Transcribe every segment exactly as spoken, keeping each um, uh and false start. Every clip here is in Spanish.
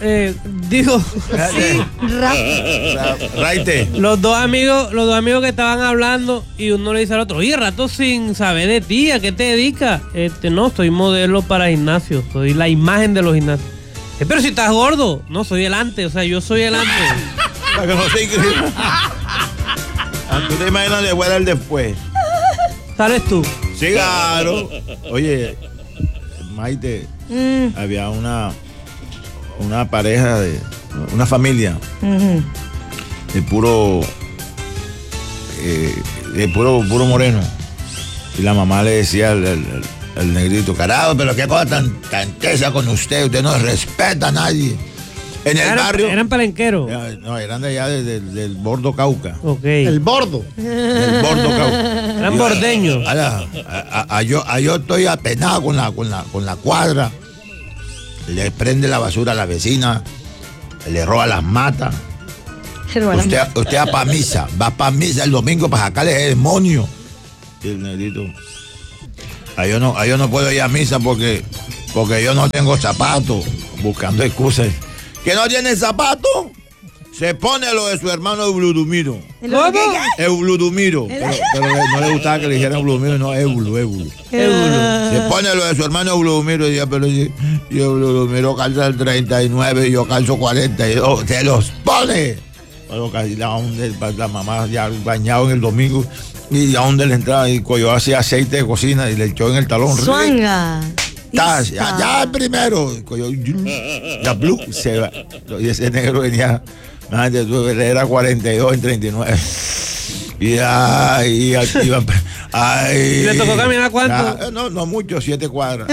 eh, digo, Sí, Raite. los dos amigos, los dos amigos que estaban hablando y uno le dice al otro, oye, rato sin saber de ti, ¿a qué te dedicas? Este, no, soy modelo para gimnasio, soy la imagen de los gimnasios. Eh, pero si estás gordo, no, soy el antes, o sea, yo soy el antes. Para que no se inscriba. ¿Tú te imaginas de fuera el después? ¿Sales tú? Sí, claro. Oye, Maite, Mm, había una una pareja de una familia ujú. de puro eh, de puro puro moreno, y la mamá le decía al, al- al negrito, carajo, pero qué cosa tan tan tesa con usted, usted no respeta a nadie en el Eran, barrio. eran palenqueros. No, eran de allá de- de- del Bordo Cauca. Ok. El bordo. Del Bordo Cauca. Eran bordeños. A, a- a- yo, a yo estoy apenado con la, con, la, con la cuadra. Le prende la basura a la vecina, le roba las matas. Pero bueno, Usted, usted va para misa, va para misa el domingo para sacarle el demonio. Y el negrito, a yo no, a yo no puedo ir a misa porque, porque yo no tengo zapatos, buscando excusas. ¿Que no tiene zapatos? Se pone lo de su hermano Euludumiro. ¿Lo que qué? Euludumiro. Pero, pero le- no le gustaba que le dijeran Euludumiro, no, Eulu, Eulu. Se pone lo de su hermano Euludumiro y decía, pero si si Euludumiro calza el treinta y nueve y yo calzo cuarenta y dos, se los pone. Pero casi la, donde, la mamá ya bañado en el domingo y a donde le entraba y cogió así aceite de cocina y le echó en el talón. Suanga. Tas, ya, ya el primero. Cogió, ya blue, se va. Y ese negro venía, imagínate tú, él era cuarenta y dos en treinta y nueve. Y ay, ay, iba, ay, ¿Le tocó caminar cuánto? ah, no, no mucho, siete cuadras.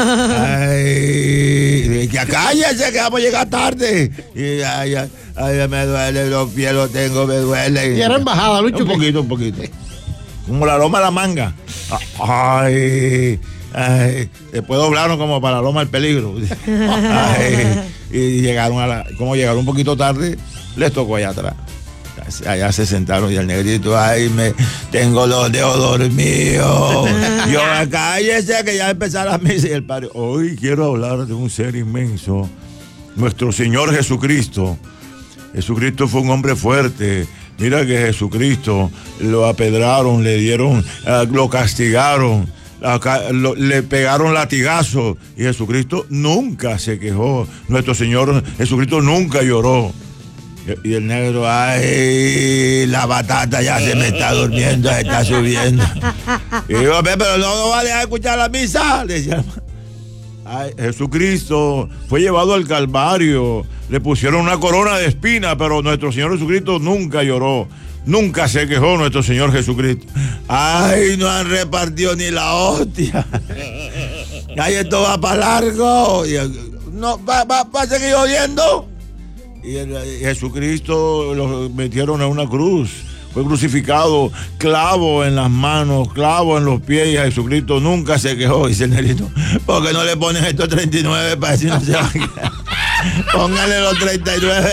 Ay, que cállese que vamos a llegar tarde. Y ay, ay, ay, me duele los pies, los tengo, me duele. Y era embajada, Lucho. Un poquito, un poquito. Como la loma de la manga. Ay, ay, después doblaron como para la loma del peligro. Ay, y llegaron a la, como llegaron un poquito tarde, les tocó allá atrás. Allá se sentaron y el negrito, ay, me tengo los dedos dormidos. Yo, cállese que ya empezó la misa. Y el padre, hoy quiero hablar de un ser inmenso, nuestro Señor Jesucristo. Jesucristo fue un hombre fuerte. Mira que Jesucristo lo apedraron, le dieron, uh, lo castigaron, acá, lo, le pegaron latigazos y Jesucristo nunca se quejó. Nuestro Señor Jesucristo nunca lloró. Y el negro, ay, la batata ya se me está durmiendo, se está subiendo. Y yo, pero no, no va a dejar escuchar la misa. Le decía, ay, Jesucristo fue llevado al Calvario, le pusieron una corona de espina, pero nuestro Señor Jesucristo nunca lloró, nunca se quejó nuestro Señor Jesucristo. Ay, no han repartido ni la hostia. Ay, esto va para largo. Y, no, va, va, va a seguir oyendo. Y el, y Jesucristo lo metieron en una cruz, fue crucificado, clavo en las manos, clavo en los pies, y Jesucristo nunca se quejó. Dice el negrito, ¿por qué no le ponen estos treinta y nueve para decir no se va a quedar? Póngale los treinta y nueve.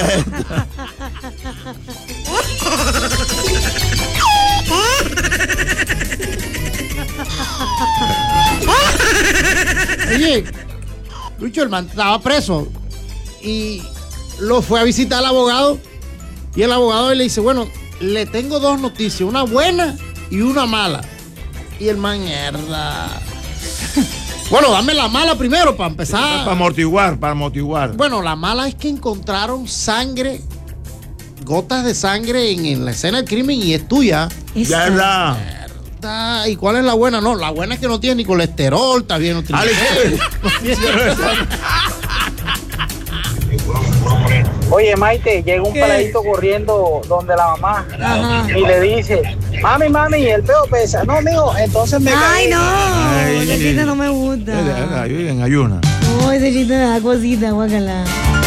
Oye, Lucho, el man estaba preso y lo fue a visitar al abogado y el abogado le dice, bueno, le tengo dos noticias, una buena y una mala. Y el man, mierda. Bueno, dame la mala primero para empezar. Para amortiguar, para amortiguar. Bueno, la mala es que encontraron sangre, gotas de sangre en, en la escena del crimen y es tuya. Ya es la... Mierda. ¿Y cuál es la buena? No, la buena es que no tiene ni colesterol, está bien nutrido. Oye, Maite, llega un peladito corriendo donde la mamá. Ajá. Y le dice, mami, mami, el peo pesa. No, mijo, entonces me Ay, caí. no. Ay. Ese chiste no me gusta. En ayuna. No, ese chiste me da cosita, guácala.